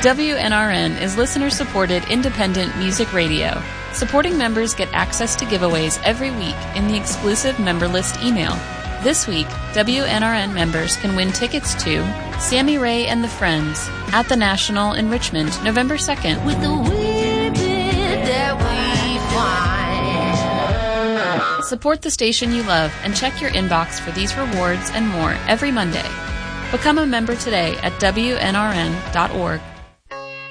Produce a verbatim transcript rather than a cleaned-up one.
W N R N is listener-supported independent music radio. Supporting members get access to giveaways every week in the exclusive member list email. This week, W N R N members can win tickets to Sammy Ray and the Friends at the National in Richmond, November second. With the wind that we find. Support the station you love and check your inbox for these rewards and more every Monday. Become a member today at W N R N dot org.